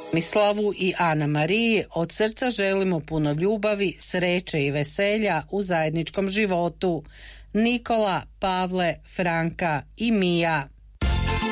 Mislavu i Ana Mariji od srca želimo puno ljubavi, sreće i veselja u zajedničkom životu. Nikola, Pavle, Franka i Mija.